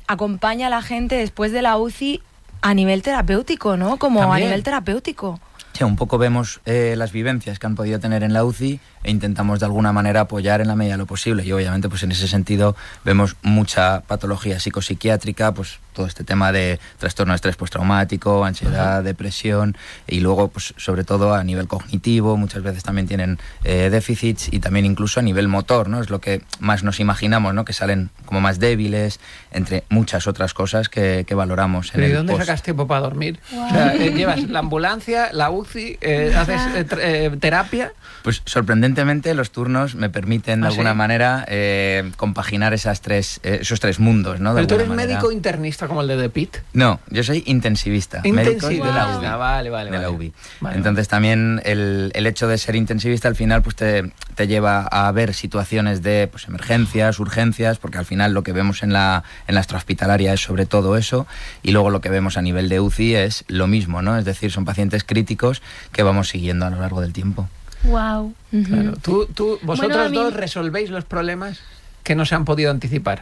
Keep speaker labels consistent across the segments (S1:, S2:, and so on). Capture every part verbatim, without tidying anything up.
S1: acompaña a la gente después de la U C I a nivel terapéutico, ¿no? Como
S2: También.
S1: a nivel terapéutico.
S3: Sí, un poco vemos eh, las vivencias que han podido tener en la U C I e intentamos de alguna manera apoyar en la medida de lo posible. Y obviamente pues en ese sentido vemos mucha patología psicopsiquiátrica, pues todo este tema de trastorno de estrés postraumático, ansiedad, uh-huh. depresión, y luego pues sobre todo a nivel cognitivo, muchas veces también tienen eh, déficits, y también incluso a nivel motor, ¿no? Es lo que más nos imaginamos, ¿no? Que salen como más débiles, entre muchas otras cosas que, que valoramos.
S2: ¿Pero
S3: en
S2: y
S3: el
S2: dónde
S3: post.
S2: sacas tiempo para dormir?
S1: Wow.
S2: O sea, eh, llevas la ambulancia, la U C I, eh, haces eh, eh, terapia.
S3: Pues sorprendentemente los turnos me permiten de
S2: ¿Ah,
S3: alguna
S2: sí?
S3: manera eh, compaginar esas tres, eh, esos tres mundos, ¿no? De
S2: Pero tú eres
S3: alguna manera.
S2: médico internista como el de The Pit.
S3: No, yo soy intensivista, médico de la U B I.
S2: Ah, vale, vale,
S3: de la
S2: vale.
S3: U B I.
S2: Vale,
S3: Entonces también el, el hecho de ser intensivista al final pues te, te lleva a ver situaciones de pues, emergencias, urgencias, porque al final lo que vemos en la, en la extrahospitalaria es sobre todo eso, y luego lo que vemos a nivel de U C I es lo mismo, ¿no? Es decir, son pacientes críticos que vamos siguiendo a lo largo del tiempo.
S4: Wow.
S1: Uh-huh.
S2: Claro. ¿Tú, tú, vosotros
S4: Bueno, a mí-
S2: dos resolvéis los problemas que no se han podido anticipar?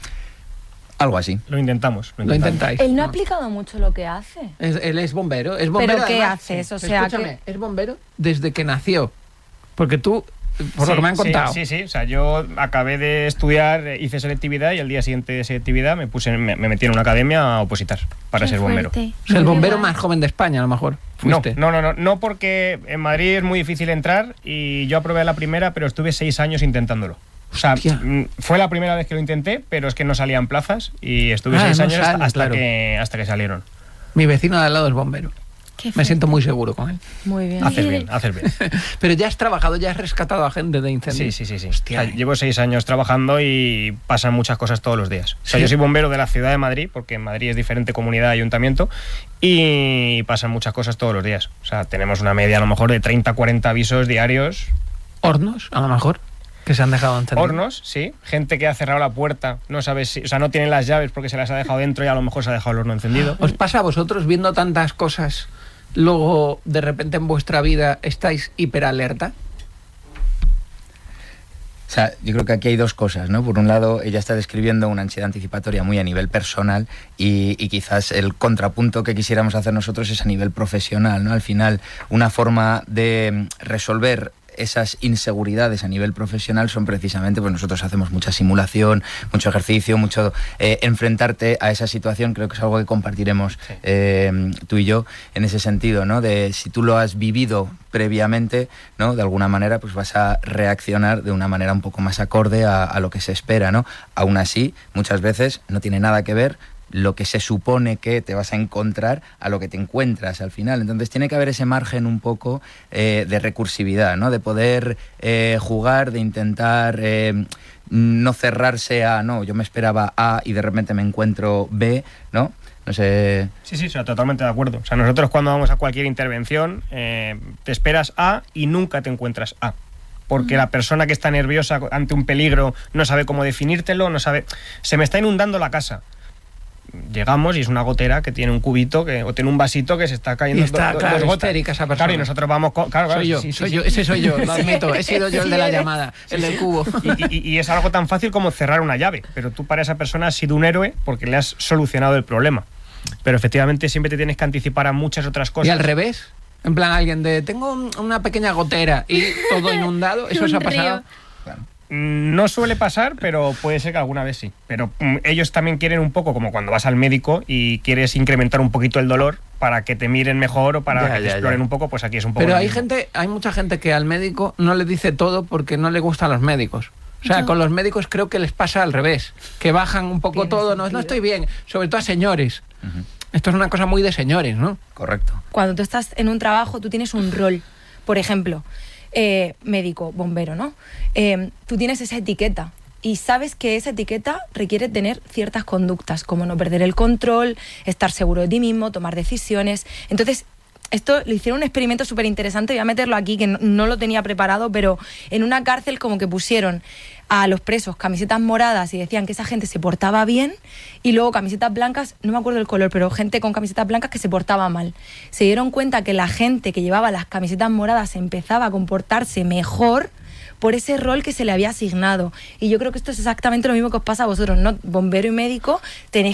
S3: Algo así.
S5: Lo intentamos.
S2: Lo intentáis.
S1: Él no ha
S2: ¿no?
S1: aplicado mucho lo que hace.
S2: Es- él es bombero. Es bombero
S1: ¿Pero qué
S2: además.
S1: haces? O
S2: Sí.
S1: sea,
S2: Escúchame, es bombero desde que nació. Porque tú, por lo
S5: Sí,
S2: que me han
S5: sí,
S2: contado.
S5: Sí, sí, o sea, yo acabé de estudiar, eh, hice selectividad y al día siguiente de selectividad me puse, me, me metí en una academia a opositar para
S4: Qué
S5: ser bombero.
S4: fuerte.
S2: O sea, el
S4: Qué
S2: bombero
S4: guay.
S2: más joven de España, a lo mejor.
S5: No,
S2: Fuiste.
S5: no, no, no, no, porque en Madrid es muy difícil entrar y yo aprobé la primera, pero estuve seis años intentándolo. O sea,
S2: Hostia.
S5: mm, fue la primera vez que lo intenté, pero es que no salían plazas y estuve
S2: Ah,
S5: seis
S2: no
S5: años hasta,
S2: salen,
S5: hasta
S2: claro.
S5: que, hasta que salieron.
S2: Mi vecino de al lado es bombero.
S4: Qué
S2: Me
S4: fuerte.
S2: siento muy seguro con él.
S1: Muy bien.
S5: Haces bien, haces bien.
S2: Pero ya has trabajado, ya has rescatado a gente de
S5: Sí,
S2: incendios.
S5: sí, sí, sí.
S2: Hostia.
S5: O sea, llevo seis años trabajando y pasan muchas cosas todos los días. O sea,
S2: Sí.
S5: yo soy bombero de la ciudad de Madrid, porque en Madrid es diferente comunidad, ayuntamiento, y pasan muchas cosas todos los días. O sea, tenemos una media a lo mejor de treinta, cuarenta avisos diarios.
S2: Hornos, a lo mejor, que se han dejado encendidos.
S5: Hornos, sí. Gente que ha cerrado la puerta, no sabes si, o sea, no tienen las llaves porque se las ha dejado dentro y a lo mejor se ha dejado el horno encendido.
S2: ¿Os pasa a vosotros viendo tantas cosas, luego de repente en vuestra vida estáis hiperalerta?
S3: O sea, yo creo que aquí hay dos cosas, ¿no? Por un lado, ella está describiendo una ansiedad anticipatoria muy a nivel personal y, y quizás el contrapunto que quisiéramos hacer nosotros es a nivel profesional, ¿no? Al final, una forma de resolver esas inseguridades a nivel profesional son precisamente, pues nosotros hacemos mucha simulación, mucho ejercicio, mucho eh, enfrentarte a esa situación. Creo que es algo que compartiremos
S5: Sí.
S3: eh, tú y yo en ese sentido, ¿no? De si tú lo has vivido previamente, ¿no? De alguna manera pues vas a reaccionar de una manera un poco más acorde a, a lo que se espera, ¿no? Aún así, muchas veces no tiene nada que ver lo que se supone que te vas a encontrar a lo que te encuentras al final. Entonces tiene que haber ese margen un poco eh, de recursividad, ¿no? De poder eh, jugar, de intentar eh, no cerrarse a, no, yo me esperaba A y de repente me encuentro B, ¿no? No sé...
S5: Sí, sí, o sea, totalmente de acuerdo. O sea, nosotros cuando vamos a cualquier intervención eh, te esperas A y nunca te encuentras A. Porque la persona que está nerviosa ante un peligro no sabe cómo definírtelo, no sabe... Se me está inundando la casa. Llegamos y es una gotera que tiene un cubito que, o tiene un vasito que se está cayendo
S2: Y está,
S5: do- do-
S2: claro,
S5: dos gotas.
S2: histérica esa persona.
S5: Claro, y nosotros vamos con... Claro, claro,
S2: Soy yo,
S5: sí, sí,
S2: soy
S5: sí.
S2: yo, ese soy yo, lo admito. He sido yo el de la llamada, el del cubo.
S5: Y, y- y es algo tan fácil como cerrar una llave, pero tú para esa persona has sido un héroe porque le has solucionado el problema. Pero efectivamente siempre te tienes que anticipar a muchas otras cosas.
S2: Y al revés, en plan alguien de, tengo un- una pequeña gotera y todo inundado, ¿eso os ha
S4: Un
S2: pasado?
S4: río.
S5: Mm, No suele pasar, pero puede ser que alguna vez sí. Pero mm, ellos también quieren un poco, como cuando vas al médico y quieres incrementar un poquito el dolor para que te miren mejor o para
S2: Ya,
S5: que te
S2: ya,
S5: exploren
S2: ya.
S5: un poco, pues aquí es un poco...
S2: Pero
S5: lo
S2: hay
S5: mismo.
S2: gente, hay mucha gente que al médico no le dice todo porque no le gustan los médicos. O sea,
S4: Yo-
S2: con los médicos creo que les pasa al revés, que bajan un poco
S1: Tiene
S2: todo, no, no
S1: sentido.
S2: estoy bien, sobre todo a señores.
S3: Ujú.
S2: Esto es una cosa muy de señores, ¿no?
S3: Correcto.
S1: Cuando tú estás en un trabajo, tú tienes un rol. Por ejemplo, eh, médico, bombero, ¿no? Eh, tú tienes esa etiqueta y sabes que esa etiqueta requiere tener ciertas conductas, como no perder el control, estar seguro de ti mismo, tomar decisiones. Entonces, esto le hicieron un experimento súper interesante, voy a meterlo aquí, que no, no lo tenía preparado, pero en una cárcel como que pusieron a los presos camisetas moradas y decían que esa gente se portaba bien, y luego camisetas blancas, no me acuerdo el color, pero gente con camisetas blancas que se portaba mal. Se dieron cuenta que la gente que llevaba las camisetas moradas empezaba a comportarse mejor por ese rol que se le había asignado. Y yo creo que esto es exactamente lo mismo que os pasa a vosotros, ¿no? Bombero y médico, tenéis